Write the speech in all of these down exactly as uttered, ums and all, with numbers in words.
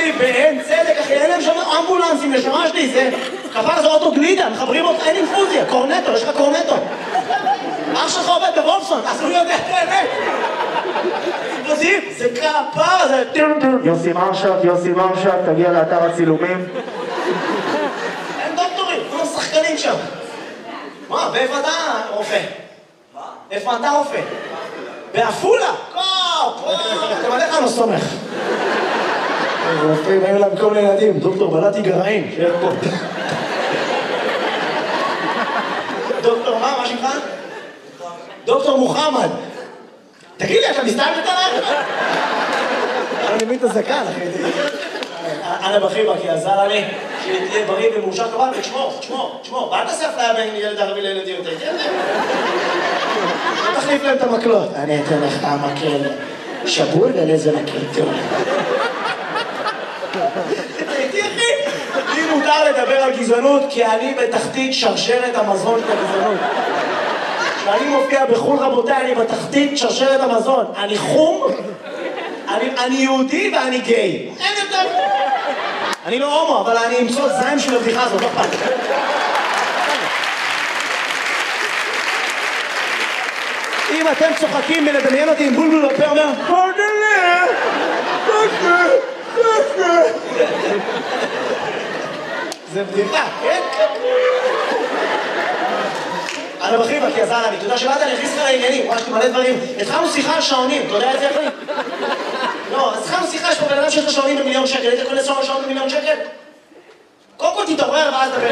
לי בעין צדק, אחי, אין להם שם אמבולנסים, נשמה שלי, זה כפר זה אוטו גלידה, מחברים אותך, אין אינפוזיה, קורנטו, יש לך קורנטו. אח שלך עובד בוולפסון, אז הוא יודע את האמת. זה כפר, זה... יוסי מרשת, יוסי מרשת, תגיע לאתר הצילומים. אין דוקטורים, כולם שחקנים שם. מה, באיפה אתה רופא? מה? איפה אתה רופא? באפולה? קופ! אתם עליך לא סומך. רופאים, היו להם כל מיני ילדים, דוקטור בלעתי גרעין, שיהיה פה. דוקטור מה? מה שלך? דוקטור מוחמד. תגיד לי, אתה מסתיים בתנ"ך? אני מבין את הזקן, אחי. אנה בחיבה, כי עזר עלי שתהיה בריא ומאושר כבל, ותשמור, תשמור, תשמור. ואל תעשה אפליה בין ילד ערבי לילד יהודי. לא תחליף להם את המקלות. אני אתן לך המקל שבור ולזה מקל טוב. תראי, אחי, לי מותר לדבר על גזענות, כי אני בתחתית שרשרת המזון של הגזענות. כשאני מופיע בחול רבותיי, אני בתחתית שרשרת המזון. אני חום, אני, אני יהודי ואני גיי. אין יותר. אני לא הומו, אבל אני אמצוא זיים של הבדיחה הזאת, לא פעם. אם אתם צוחקים מלדמיין אותי עם בולבול בפה, אומר, פרדלה, פרדלה, פרדלה. זה בדיחה, כן? אנה בחיבה, כי עזר לי, אתה יודע שבאת אני אכניס לך לעניינים, ממש מלא דברים. התחלנו שיחה על שעונים, אתה יודע את זה אחי? לא, אז התחלנו שיחה, יש פה בן אדם שיש לך שעונים במיליון שקל, היית קונה שעון במיליון שקל? קודם כל תתעורר ואז דבר.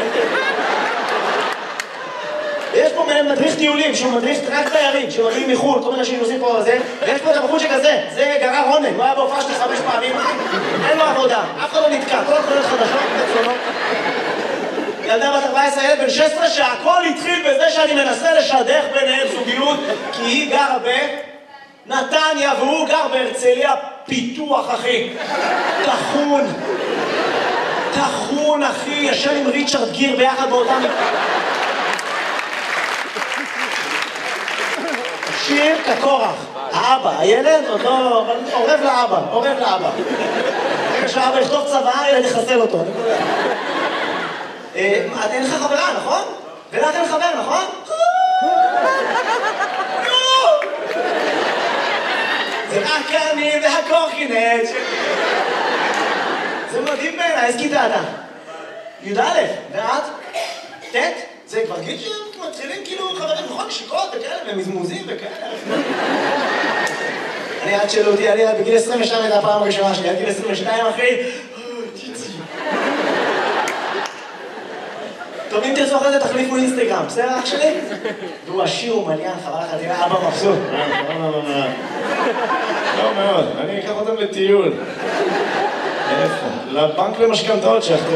ויש פה מדריך טיולים, שהוא מדריך רק תיירים, שמגיעים מחו"ל, כל מיני אנשים נוסעים פה על זה, ויש פה את הבחור שכזה, זה גרר עונג, הוא היה בהופעה שלי חמש פעמים, אין לו עבודה, אף אחד לא נתקע, כל התחולות חדשות, אצלנו. ילדה בת ארבע עשרה, ילד בן שש עשרה, שהכל התחיל בזה שאני מנסה לשדך ביניהם זוגיות, כי היא גרה בנתניה והוא גר בהרצליה פיתוח, אחי. תחון. תחון, אחי, ישן עם ריצ'רד גיר ביחד באותם... שיר כקורח. האבא, הילד עוד לא... עורב לאבא, עורב לאבא. רגע שהאבא יכתוב צבא, ילד יחסל אותו. אין לך חברה, נכון? ולך אין חבר, נכון? זה רק אני והקורקינט. זה מדהים בעיניי, איזה כיתה אתה? י"א, ואת? ט'? זה כבר גיל שמתחילים כאילו חברים נכון נשיקות וכאלה, ומזמוזים וכאלה. אני עד שאלו אותי, אני בגיל עשרים ושתיים הייתה הפעם הראשונה שלי, עד גיל עשרים ושתיים אחי. טוב, אם תרצו אחרי זה תחליפו אינסטגרם, בסדר אח שלי? והוא עשיר ומליין, חבל לך, תראה, אבא מבסוט. לא מאוד, אני אקח אותם לטיול. איפה? לבנק למשכנתאות שאחתו.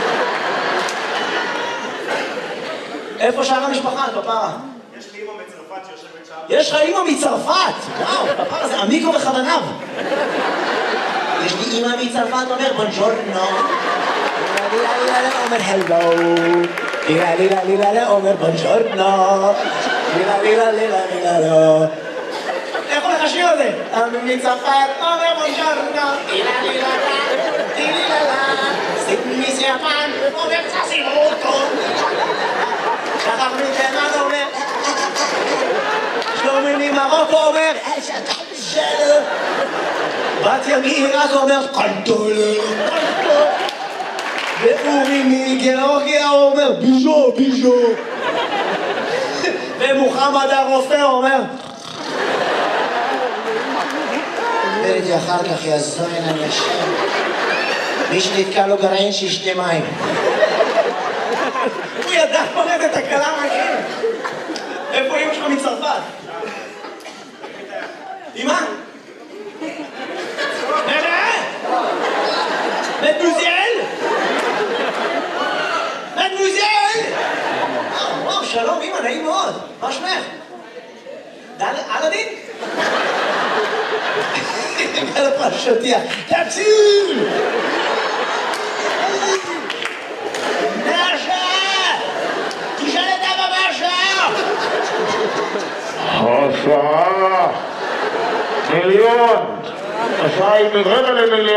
איפה שאר המשפחה, פפרה? יש לי אמא מצרפת שיושבת שם. יש לך אמא מצרפת? וואו, פפרה זה עמיקו וחבניו. יש לי אמא מצרפת, אומר בונג'ורנו. אומר הלו, לילה לילה לילה אומר בונג'ורנו, לילה לילה לילה לילה לא. איך הולך השיר הזה? מצרפת אומר בונג'ורנו, לילה לילה לילה לילה, סיטמיס יפן אומר צסימוטו, שחר מתימן אומר, שלומי ממרוקו אומר, בתיה מעיראק אומר, קנטולה, קנטולה. ואורי מגיאורגיה אומר ביז'ו, ביז'ו. ומוחמד הרופא אומר וראיתי אחר כך יזוין אני ישן מי שנתקע לו גרעין שישתה מים. הוא ידע פורט את הקלה מהכם. איפה אמא שלך מצרפת? אמא? נראה? מדוזל? מדמוזל! וואו, שלום, אמא, נעים מאוד. מה שמך? אלאדין? על הפרשתיה. תציל! נאשה! תשאל את אבא מהשעה! השעה מיליון! השעה היא מרבע למיליון